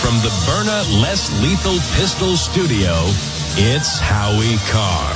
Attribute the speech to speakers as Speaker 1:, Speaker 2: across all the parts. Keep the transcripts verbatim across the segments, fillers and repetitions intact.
Speaker 1: From the Byrna Less Lethal Pistol Studio, it's Howie Carr.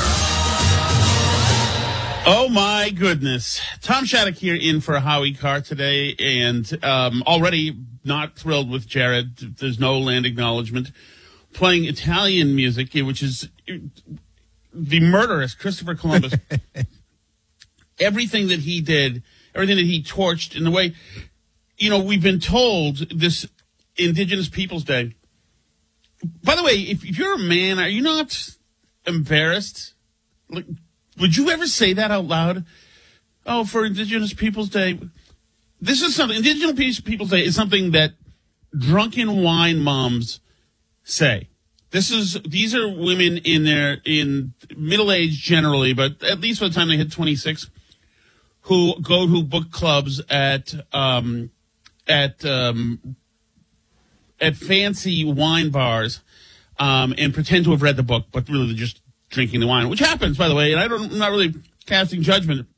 Speaker 2: Oh, my goodness. Tom Shattuck here in for Howie Carr today, and um, already not thrilled with Jared. There's no land acknowledgement. Playing Italian music, which is the murderous Christopher Columbus. Everything that he did, everything that he torched in the way, you know, we've been told this Indigenous Peoples Day. By the way, if, if you're a man, are you not embarrassed? Like, would you ever say that out loud? Oh, for Indigenous Peoples Day. This is something, Indigenous Peoples Day is something that drunken wine moms say. This is, these are women in their, in middle age generally, but at least by the time they hit twenty-six, who go to book clubs at, um, at, um, at fancy wine bars, um, and pretend to have read the book, but really they're just drinking the wine, which happens, by the way, and I don't, I'm not really casting judgment,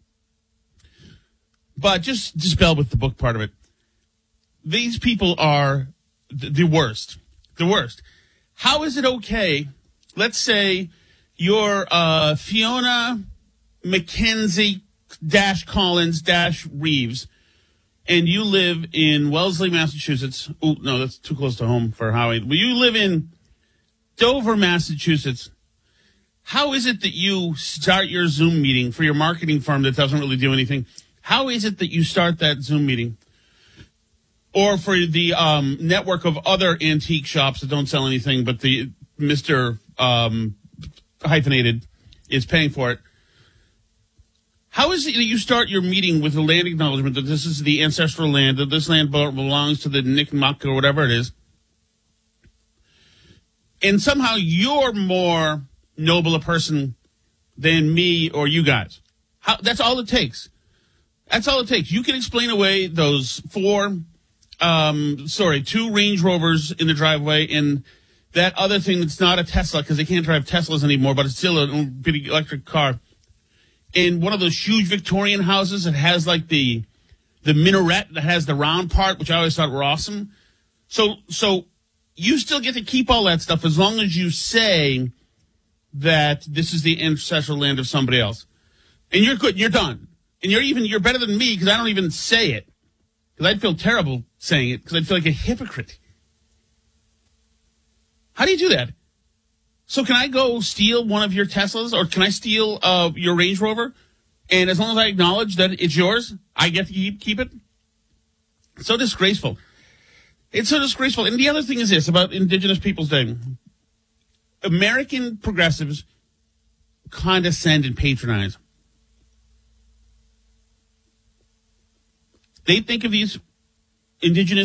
Speaker 2: but just dispel with the book part of it. These people are th- the worst, the worst. How is it okay? Let's say you're uh, Fiona Mackenzie dash Collins dash Reeves, and you live in Wellesley, Massachusetts. Oh, no, that's too close to home for Howie. Well, you live in Dover, Massachusetts. How is it that you start your Zoom meeting for your marketing firm that doesn't really do anything? How is it that you start that Zoom meeting? Or for the um, network of other antique shops that don't sell anything, but the Mister Um, hyphenated is paying for it. How is it that you start your meeting with a land acknowledgement that this is the ancestral land, that this land belongs to the Nipmuc or whatever it is, and somehow you're more noble a person than me or you guys? How, that's all it takes. That's all it takes. You can explain away those four, um, sorry, two Range Rovers in the driveway and that other thing that's not a Tesla because they can't drive Teslas anymore, but it's still a big electric car. In one of those huge Victorian houses that has like the the minaret that has the round part, which I always thought were awesome. So, so you still get to keep all that stuff as long as you say that this is the ancestral land of somebody else. And you're good. You're done. And you're even, you're better than me because I don't even say it. Because I'd feel terrible saying it because I'd feel like a hypocrite. How do you do that? So can I go steal one of your Teslas or can I steal uh, your Range Rover? And as long as I acknowledge that it's yours, I get to keep, keep it? It's so disgraceful. It's so disgraceful. And the other thing is this about Indigenous Peoples Day. American progressives condescend and patronize. They think of these indigenous